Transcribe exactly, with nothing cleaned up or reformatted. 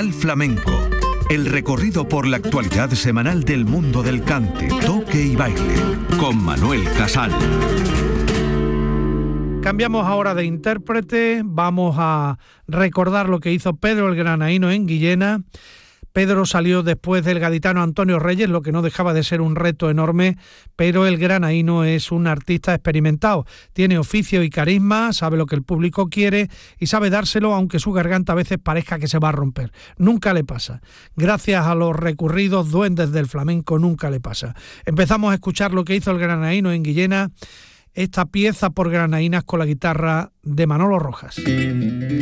Canal Flamenco. El recorrido por la actualidad semanal del mundo del cante, toque y baile. Con Manuel Casal. Cambiamos ahora de intérprete. Vamos a recordar lo que hizo Pedro el Granaíno en Guillena. Pedro salió después del gaditano Antonio Reyes, lo que no dejaba de ser un reto enorme, pero el granaíno es un artista experimentado. Tiene oficio y carisma, sabe lo que el público quiere y sabe dárselo, aunque su garganta a veces parezca que se va a romper. Nunca le pasa. Gracias a los recurridos duendes del flamenco, nunca le pasa. Empezamos a escuchar lo que hizo el granaíno en Guillena, esta pieza por granaínas con la guitarra de Manolo Rojas.